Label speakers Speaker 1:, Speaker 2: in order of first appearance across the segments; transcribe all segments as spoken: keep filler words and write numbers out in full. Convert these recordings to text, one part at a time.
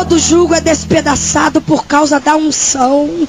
Speaker 1: Todo jugo é despedaçado por causa da unção.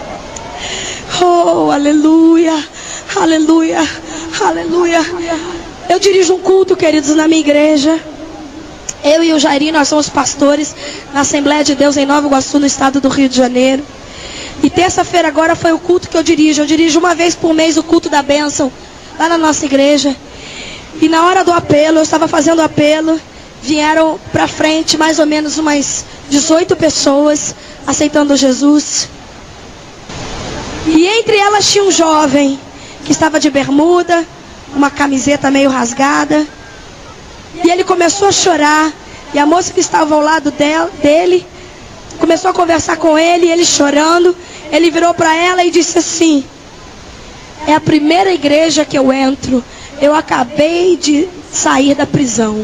Speaker 1: Oh, aleluia, aleluia, aleluia. Eu dirijo um culto, queridos, na minha igreja. Eu e o Jairinho, nós somos pastores na Assembleia de Deus em Nova Iguaçu, no estado do Rio de Janeiro. E terça-feira agora foi o culto que eu dirijo. Eu dirijo uma vez por mês o culto da bênção, lá na nossa igreja. E na hora do apelo, eu estava fazendo apelo, vieram para frente mais ou menos umas dezoito pessoas aceitando Jesus. E entre elas tinha um jovem que estava de bermuda, uma camiseta meio rasgada. E ele começou a chorar. E a moça que estava ao lado dele começou a conversar com ele, e ele chorando. Ele virou para ela e disse assim: é a primeira igreja que eu entro. Eu acabei de sair da prisão.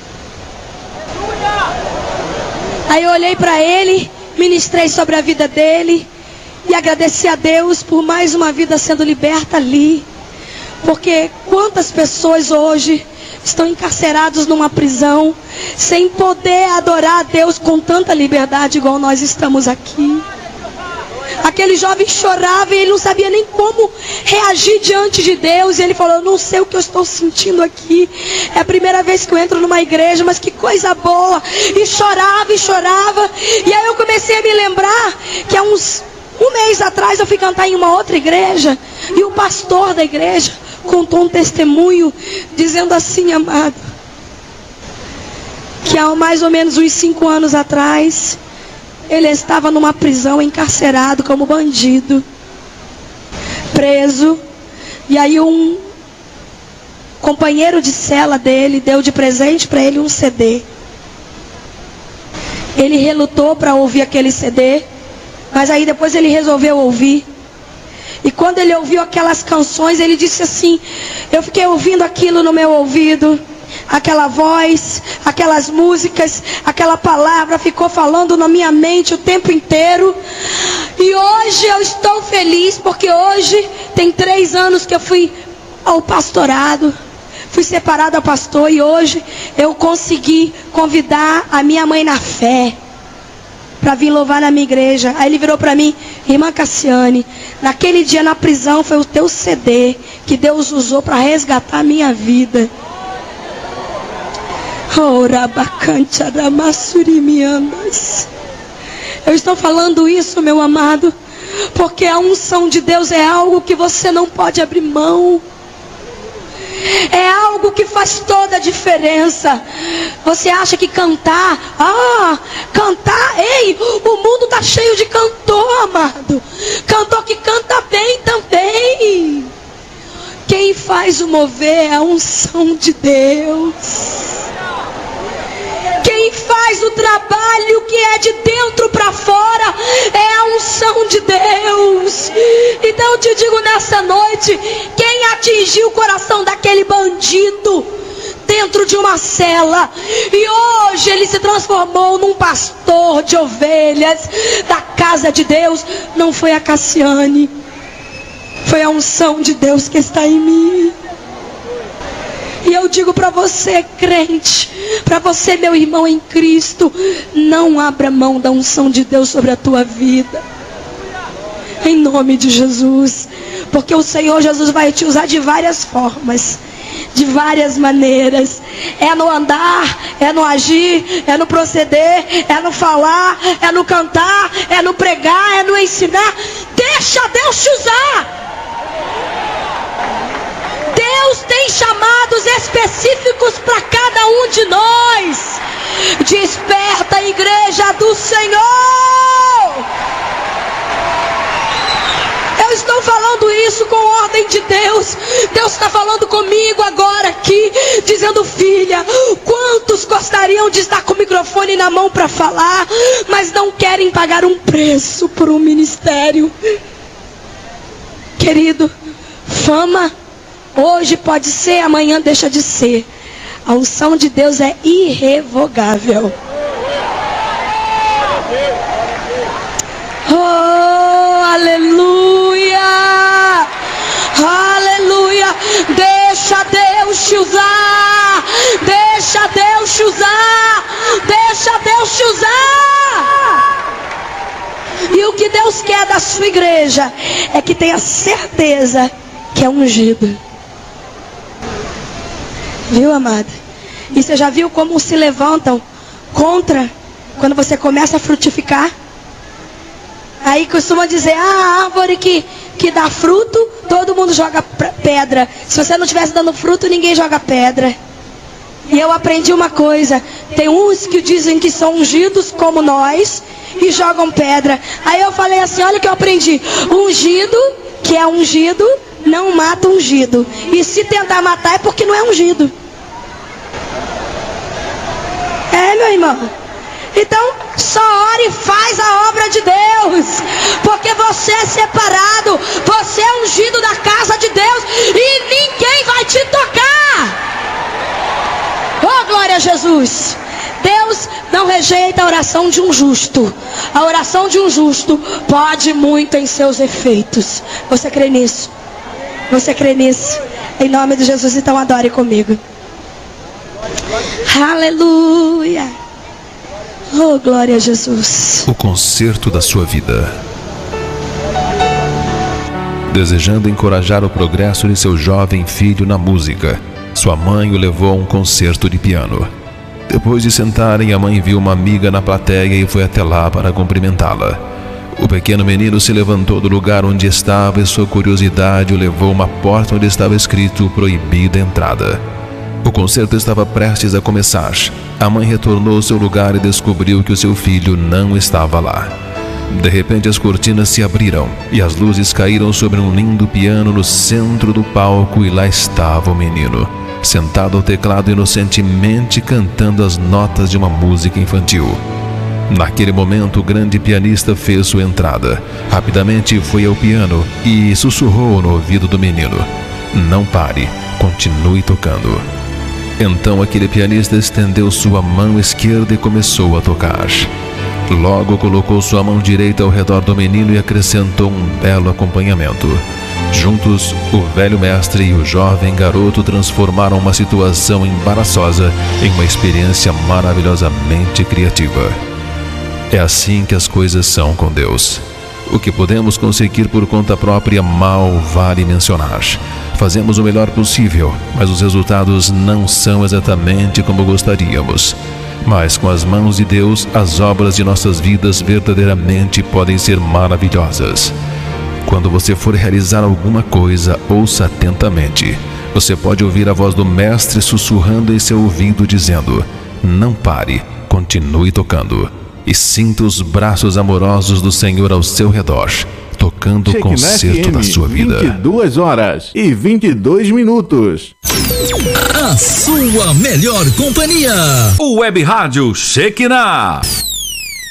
Speaker 1: Aí eu olhei para ele, ministrei sobre a vida dele e agradeci a Deus por mais uma vida sendo liberta ali. Porque quantas pessoas hoje estão encarcerados numa prisão, sem poder adorar a Deus com tanta liberdade igual nós estamos aqui. Aquele jovem chorava e ele não sabia nem como reagir diante de Deus. E ele falou: eu não sei o que eu estou sentindo aqui. É a primeira vez que eu entro numa igreja, mas que coisa boa. E chorava e chorava. E aí eu comecei a me lembrar que há uns um mês atrás eu fui cantar em uma outra igreja. E o pastor da igreja contou um testemunho dizendo assim: amado, que há mais ou menos uns cinco anos atrás ele estava numa prisão, encarcerado como bandido, preso. E aí um companheiro de cela dele deu de presente para ele um C D. Ele relutou para ouvir aquele C D, mas aí depois ele resolveu ouvir. E quando ele ouviu aquelas canções, ele disse assim: eu fiquei ouvindo aquilo no meu ouvido, aquela voz, aquelas músicas, aquela palavra ficou falando na minha mente o tempo inteiro. E hoje eu estou feliz, porque hoje tem três anos que eu fui ao pastorado, fui separado ao pastor, e hoje eu consegui convidar a minha mãe na fé para vir louvar na minha igreja. Aí ele virou para mim: irmã Cassiane, naquele dia na prisão foi o teu C D que Deus usou para resgatar a minha vida. Eu estou falando isso, meu amado, porque a unção de Deus é algo que você não pode abrir mão. É algo que faz toda a diferença. Você acha que cantar, ah, cantar, ei, o mundo está cheio de cantor, amado. Cantor que canta bem também. Quem faz o mover é a unção de Deus. Quem faz o trabalho que é de dentro para fora é a unção de Deus. Então eu te digo nessa noite: quem atingiu o coração daquele bandido dentro de uma cela, e hoje ele se transformou num pastor de ovelhas da casa de Deus, não foi a Cassiane, foi a unção de Deus que está em mim. E eu digo para você, crente, para você, meu irmão em Cristo, não abra mão da unção de Deus sobre a tua vida, em nome de Jesus. Porque o Senhor Jesus vai te usar de várias formas, de várias maneiras. É no andar, é no agir, é no proceder, é no falar, é no cantar, é no pregar, é no ensinar. Deixa Deus te usar. Deus tem chamados específicos para cada um de nós. Desperta a igreja do Senhor. Eu estou falando isso com ordem de Deus. Deus está falando comigo agora aqui, dizendo: filha, quantos gostariam de estar com o microfone na mão para falar, mas não querem pagar um preço por um ministério? Querido, fama hoje pode ser, amanhã deixa de ser. A unção de Deus é irrevogável. Oh, aleluia! Aleluia! Deixa Deus te usar! Deixa Deus te usar! Deixa Deus te usar! que é da sua igreja é que tenha certeza que é ungido. Viu, amada? E você já viu como se levantam contra quando você começa a frutificar? Aí costuma dizer, ah, a árvore que, que dá fruto, todo mundo joga pedra. Se você não estivesse dando fruto, ninguém joga pedra. E eu aprendi uma coisa, tem uns que dizem que são ungidos como nós e jogam pedra. Aí eu falei assim, olha o que eu aprendi, ungido, que é ungido, não mata ungido. E se tentar matar é porque não é ungido. É, meu irmão. Então, só ore e faz a obra de Deus. Porque você é separado, você é ungido da casa de Deus e ninguém vai te tocar. Oh, glória a Jesus. Deus não rejeita a oração de um justo. A oração de um justo pode muito em seus efeitos. Você crê nisso? Você crê nisso? Em nome de Jesus, então adore comigo. Aleluia. Oh, glória a Jesus.
Speaker 2: O concerto da sua vida. Desejando encorajar o progresso de seu jovem filho na música, sua mãe o levou a um concerto de piano. Depois de sentarem, a mãe viu uma amiga na plateia e foi até lá para cumprimentá-la. O pequeno menino se levantou do lugar onde estava e sua curiosidade o levou a uma porta onde estava escrito proibida entrada. O concerto estava prestes a começar. A mãe retornou ao seu lugar e descobriu que o seu filho não estava lá. De repente as cortinas se abriram e as luzes caíram sobre um lindo piano no centro do palco e lá estava o menino, sentado ao teclado inocentemente cantando as notas de uma música infantil. Naquele momento o grande pianista fez sua entrada. Rapidamente foi ao piano e sussurrou no ouvido do menino: "Não pare, continue tocando." Então aquele pianista estendeu sua mão esquerda e começou a tocar. Logo colocou sua mão direita ao redor do menino e acrescentou um belo acompanhamento. Juntos, o velho mestre e o jovem garoto transformaram uma situação embaraçosa em uma experiência maravilhosamente criativa. É assim que as coisas são com Deus. O que podemos conseguir por conta própria mal vale mencionar. Fazemos o melhor possível, mas os resultados não são exatamente como gostaríamos. Mas com as mãos de Deus, as obras de nossas vidas verdadeiramente podem ser maravilhosas. Quando você for realizar alguma coisa, ouça atentamente. Você pode ouvir a voz do Mestre sussurrando em seu ouvido dizendo: "Não pare, continue tocando." E sinta os braços amorosos do Senhor ao seu redor, tocando o concerto da sua vida.
Speaker 3: vinte e duas horas e vinte e dois minutos.
Speaker 4: A sua melhor companhia.
Speaker 5: O Web Rádio Shekinah.